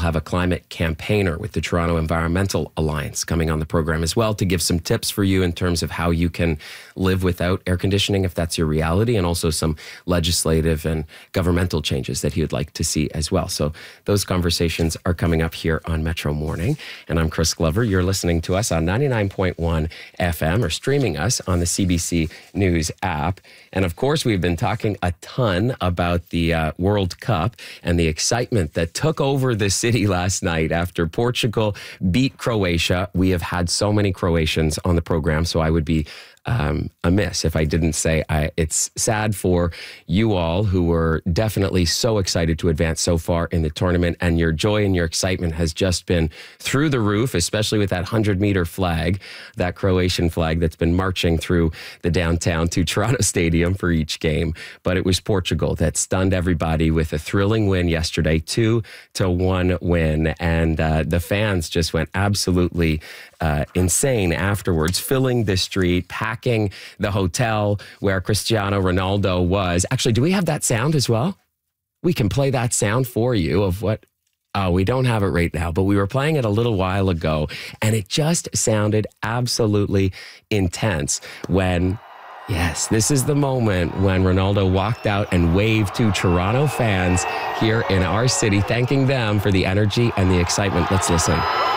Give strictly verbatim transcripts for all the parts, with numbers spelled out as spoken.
have a climate campaigner with the Toronto Environmental Alliance coming on the program as well to give some tips for you in terms of how you can live without air conditioning if that's your reality, and also some legislative and governmental changes that he would like to see as well. So those conversations are coming up here on Metro Morning. And I'm Chris Glover. You're listening to us on ninety-nine point one F M or streaming us on the C B C News app. And of course, we've been talking a ton about the uh, World Cup and the excitement that took over the city last night after Portugal beat Croatia. We have had so many Croatians on the program, so I would be um, amiss if I didn't say I, it's sad for you all who were definitely so excited to advance so far in the tournament, and your joy and your excitement has just been through the roof, especially with that hundred meter flag, that Croatian flag that's been marching through the downtown to Toronto Stadium for each game. But it was Portugal that stunned everybody with a thrilling win yesterday, two to one win, and uh, the fans just went absolutely uh, insane afterwards, filling the street, packing the hotel where Cristiano Ronaldo was. Actually, do we have that sound as well? We can play that sound for you of what... Oh, we don't have it right now, but we were playing it a little while ago, and it just sounded absolutely intense when... Yes, this is the moment when Ronaldo walked out and waved to Toronto fans here in our city, thanking them for the energy and the excitement. Let's listen.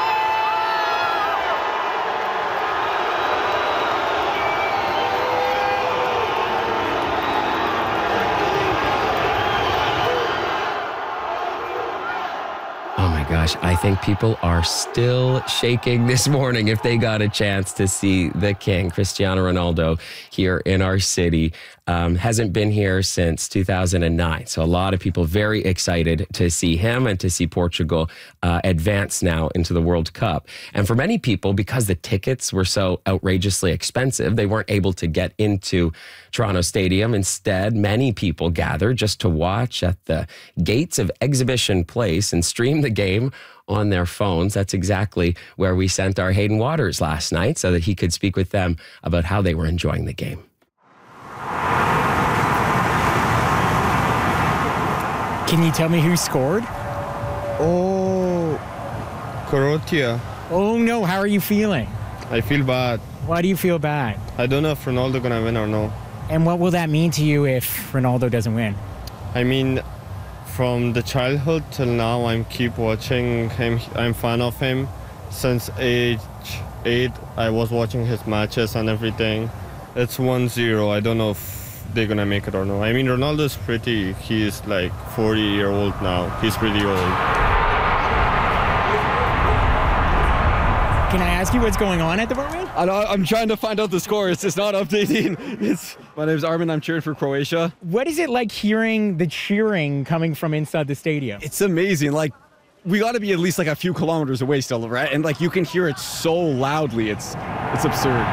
Gosh, I think people are still shaking this morning if they got a chance to see the king, Cristiano Ronaldo, here in our city. Um, hasn't been here since two thousand nine. So a lot of people very excited to see him and to see Portugal uh, advance now into the World Cup. And for many people, because the tickets were so outrageously expensive, they weren't able to get into Toronto Stadium. Instead, many people gathered just to watch at the gates of Exhibition Place and stream the game on their phones. That's exactly where we sent our Hayden Waters last night so that he could speak with them about how they were enjoying the game. Can you tell me who scored? Oh, Croatia. Oh no, how are you feeling? I feel bad. Why do you feel bad? I don't know if Ronaldo gonna win or no. And what will that mean to you if Ronaldo doesn't win? I mean, from the childhood till now, I'm keep watching him. I'm fan of him. Since age eight, I was watching his matches and everything. It's one zero. I don't know if they're gonna make it or no. I mean, Ronaldo's pretty. He's like forty year old now. He's pretty old. Can I ask you what's going on at the moment? I know, I'm trying to find out the score. It's just not updating. It's, my name's Armin. I'm cheering for Croatia. What is it like hearing the cheering coming from inside the stadium? It's amazing. Like, we got to be at least like a few kilometers away still, right? And like you can hear it so loudly. It's it's absurd.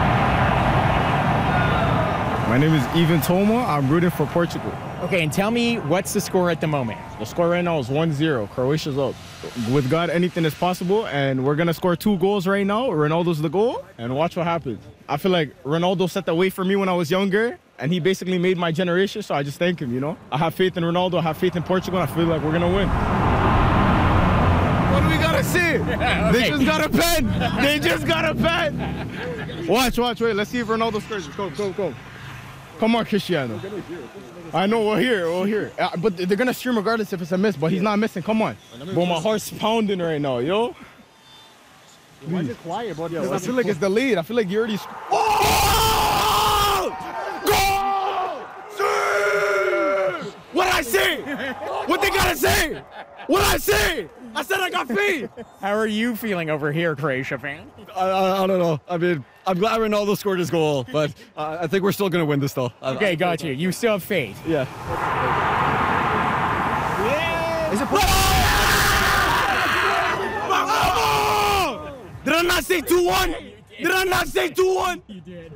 My name is Ivan Toma. I'm rooting for Portugal. Okay, and tell me, what's the score at the moment? The score right now is one zero. Croatia's up. With God, anything is possible, and we're going to score two goals right now. Ronaldo's the goal, and watch what happens. I feel like Ronaldo set the way for me when I was younger, and he basically made my generation, so I just thank him, you know? I have faith in Ronaldo. I have faith in Portugal, and I feel like we're going to win. What do we got to see? Yeah, okay. They just got a pen. They just got a pen. Watch, watch, wait. Let's see if Ronaldo scores. Go, go, go. Come on, Cristiano. I know, we're here, we're here. Uh, but they're going to stream regardless if it's a miss, but he's not missing. Come on. Bro, my heart's pounding right now, yo. Why is it quiet, bro? I feel like it's the lead. I feel like you already... Oh! Goal! See! What I say? What they got to say? What I say? I said I got faith. How are you feeling over here, Croatia fan? I, I, I don't know. I mean, I'm glad Ronaldo scored his goal, but uh, I think we're still going to win this, though. Okay, got you. You still have faith. Yeah. Yeah. Is it Did I not say two one? Did I not say two one? You did.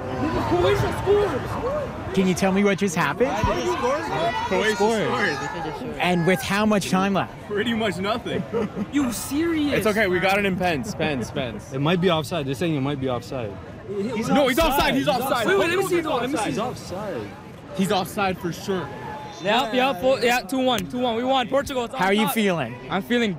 Can you tell me what just happened? Croatia scored. And with how much time left? Pretty much nothing. You serious? It's okay. We got it in pens. Pens. Pens. It might be offside. They're saying it might be offside. He's no, he's offside. He's offside. Wait, wait, let me see. Let me see. He's offside. He's offside for sure. Yeah, yeah, yeah, two one, two one. We won. Portugal. How are you feeling? I'm feeling